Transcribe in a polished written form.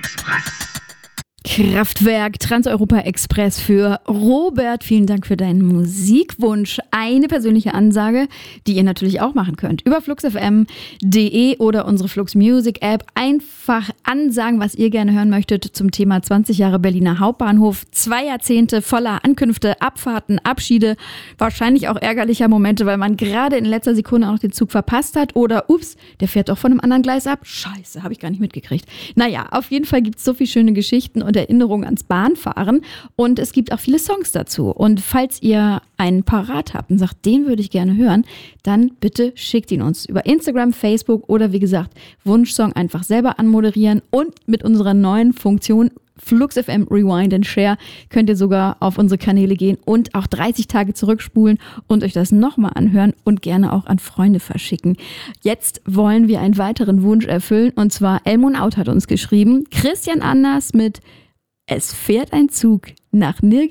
Kraftwerk Transeuropa Express für Robert. Vielen Dank für deinen Musikwunsch. Eine persönliche Ansage, die ihr natürlich auch machen könnt. Über fluxfm.de oder unsere Flux Music App einfach ansagen, was ihr gerne hören möchtet zum Thema 20 Jahre Berliner Hauptbahnhof. 2 Jahrzehnte voller Ankünfte, Abfahrten, Abschiede, wahrscheinlich auch ärgerlicher Momente, weil man gerade in letzter Sekunde auch noch den Zug verpasst hat oder ups, der fährt doch von einem anderen Gleis ab. Scheiße, habe ich gar nicht mitgekriegt. Naja, auf jeden Fall gibt es so viele schöne Geschichten und Erinnerungen ans Bahnfahren und es gibt auch viele Songs dazu. Und falls ihr einen parat habt und sagt, den würde ich gerne hören, dann bitte schickt ihn uns über Instagram, Facebook oder wie gesagt, Wunschsong einfach selber anmoderieren und mit unserer neuen Funktion Flux FM Rewind and Share könnt ihr sogar auf unsere Kanäle gehen und auch 30 Tage zurückspulen und euch das nochmal anhören und gerne auch an Freunde verschicken. Jetzt wollen wir einen weiteren Wunsch erfüllen und zwar Elmon Out hat uns geschrieben, Christian Anders mit Es fährt ein Zug nach nirgendwo.